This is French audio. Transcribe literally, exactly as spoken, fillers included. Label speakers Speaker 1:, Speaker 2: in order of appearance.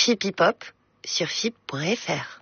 Speaker 1: Fip Hip Hop sur fip point f r.